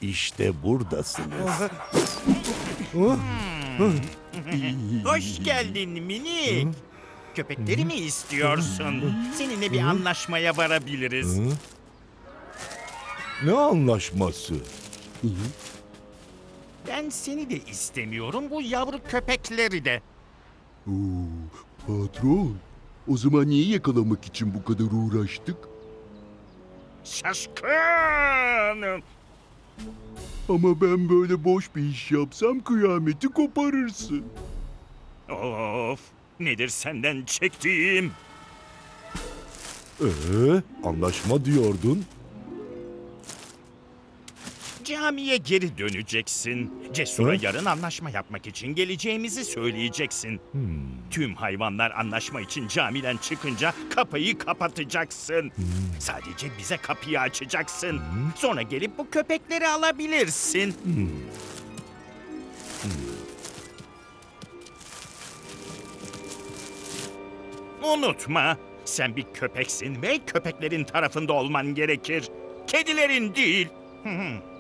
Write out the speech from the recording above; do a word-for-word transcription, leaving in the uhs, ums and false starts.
İşte buradasınız. Hoş geldin minik. Köpekleri mi istiyorsun? Seninle bir anlaşmaya varabiliriz. Ne anlaşması? Ben seni de istemiyorum, bu yavru köpekleri de. Oo, patron, o zaman niye yakalamak için bu kadar uğraştık? Şaşkın! Ama ben böyle boş bir iş yapsam kıyameti koparırsın. Of! Nedir senden çektiğim? Ee, anlaşma diyordun. Camiye geri döneceksin. Cesur'a Hı? yarın anlaşma yapmak için geleceğimizi söyleyeceksin. Tüm hayvanlar anlaşma için camiden çıkınca kapıyı kapatacaksın. Sadece bize kapıyı açacaksın. Sonra gelip bu köpekleri alabilirsin. Unutma, sen bir köpeksin ve köpeklerin tarafında olman gerekir. Kedilerin değil.